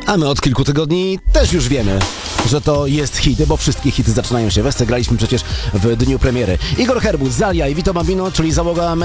A my od kilku tygodni też już wiemy, że to jest hit, bo wszystkie hity zaczynają się we graliśmy przecież w dniu premiery. Igor Herbut, Zalia i Vito Bambino, czyli załoga